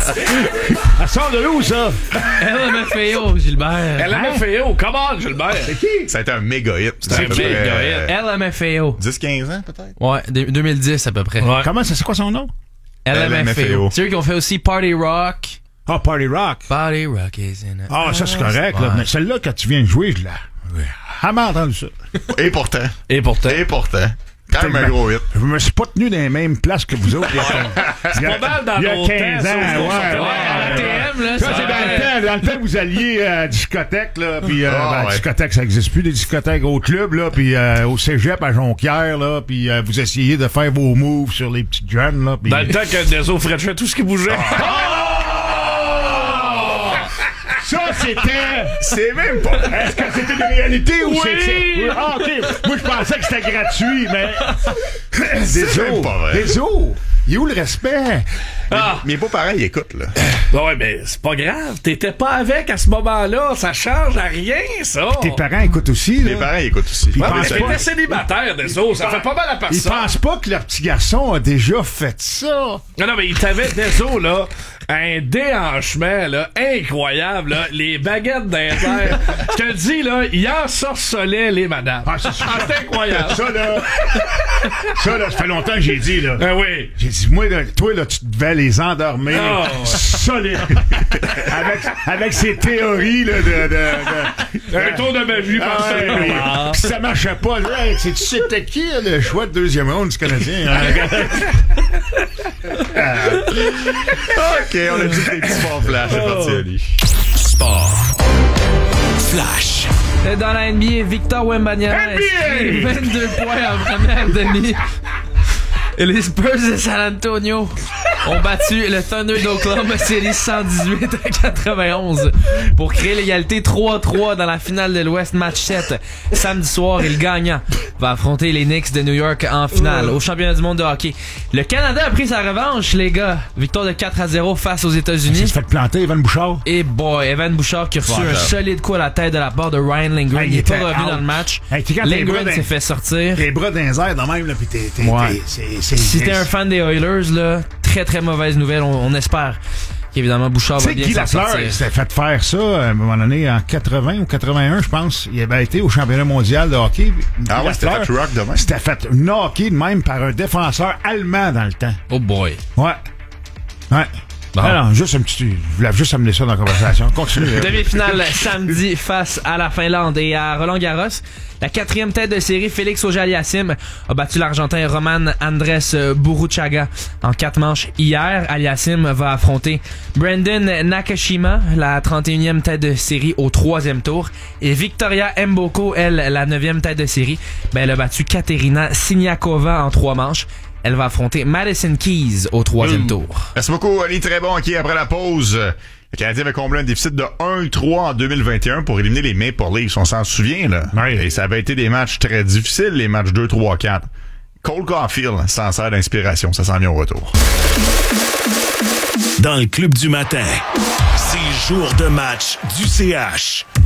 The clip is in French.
Elle sort de où, ça? LMFAO, Gilbert. LMFAO, come on, Gilbert. C'est qui? Ça a été un méga hit. C'est un méga hit. LMFAO. 10-15 ans, peut-être? Ouais, 2010 à peu près. Ouais. Comment ça, c'est quoi son nom? LMFAO. C'est eux qui ont fait aussi Party Rock. Ah, Party Rock. Party Rock is in it. Ah, ça, c'est correct, là. Ouais. Mais celle-là, quand tu viens de jouer, je l'ai. Jamais entendu ça. Et pourtant. Quand même un gros hit. Je me suis pas tenu dans les mêmes places que vous autres. C'est pas mal dans il y a nos 15 temps, ans, ça, ouais. ATM, là. Ça, c'est dans le temps, vous alliez à la discothèque, là, puis ouais. discothèque, ça existe plus, des discothèques au club, là, puis au cégep à Jonquière, là, puis vous essayez de faire vos moves sur les petites jeunes, là, puis... Dans le temps que Deso fretchait tout ce qui bougeait. Ça, c'était... C'est même pas. Est-ce que c'était une réalité ou Oui! c'est... Ah, OK. Moi, je pensais que c'était gratuit, mais... C'est même pas vrai. Des os. Il est où le respect? Mes beaux-parents, ils écoutent, là. Ouais, mais c'est pas grave. T'étais pas avec à ce moment-là. Ça change à rien, ça. Tes parents écoutent aussi, là. Mes parents, ils écoutent aussi. Puis Ouais, mais pensent pas- t'étais célibataire, Deso. Ça fait pas mal à Ils personne. pensent pas que leur petit garçon a déjà fait ça. Non, mais il t'avait Deso, là. Un déhanchement, là, incroyable, là. Les baguettes d'inter. Je te dis, là, il ensorcelait les madames. Ah, c'est incroyable. Ça, là, ça fait longtemps que j'ai dit, là. Ben oui. J'ai dit, moi, là, toi, là, tu devais les endormir Oh. solide. avec ces théories, là, Un tour de magie par ça. Puis si ça marchait pas, là, hey, tu sais, c'était qui, là, le choix de deuxième round du Canadien? OK, on a juste des petits sports flash. C'est parti, Ali. Sport. Flash. Dans la NBA, Victor Wembanyama a inscrit 22 points en première demi. Et les Spurs de San Antonio ont battu le Thunder d'Oklahoma City 118-91 pour créer l'égalité 3-3 dans la finale de l'Ouest match 7 samedi soir, et le gagnant va affronter les Knicks de New York en finale au championnat du monde de hockey. Le Canada a pris sa revanche, les gars. Victoire de 4-0 face aux Il États-Unis. s'est fait planter, Evan Bouchard. Et boy, Evan Bouchard qui a reçu un solide coup à la tête de la part de Ryan Lindgren. Hey, Il est pas était revenu out. dans le match. Hey, t'es quand tes bras Lindgren dans- s'est fait sortir. Les bras dans les airs, de même, là, pis Ouais. Si t'es un fan des Oilers, là, très très mauvaise nouvelle. On espère qu'évidemment Bouchard Tu va sais, bien Guy s'en Lafleur, sortir. il s'était fait faire ça à un moment donné en 80 ou 81, je pense. Il avait été au championnat mondial de hockey. Ah ouais, c'était Lafleur, fait rock de même. C'était fait knocker de même par un défenseur allemand dans le temps. Oh boy. Ouais. Ouais. Bon. Alors, juste un petit... Je voulais juste amener ça dans la conversation. Continue. Demi-finale samedi face à la Finlande, et à Roland-Garros, la 4e tête de série, Félix Auger-Aliassime, a battu l'Argentin Roman Andrés Burruchaga en 4 manches hier. Aliassime va affronter Brandon Nakashima, la 31e tête de série, au 3e tour. Et Victoria Mboko, elle, la 9e tête de série, elle a battu Katerina Siniakova en 3 manches. Elle va affronter Madison Keys au 3e tour. Merci beaucoup, Ali. Très bon. OK, après la pause, le Canadien avait comblé un déficit de 1-3 en 2021 pour éliminer les Maple Leafs. On s'en souvient, là. Oui. Et ça avait été des matchs très difficiles, les matchs 2, 3, 4. Cole Caulfield s'en sert d'inspiration. Ça s'en vient au retour. Dans le club du matin, c'est jour de match du CH.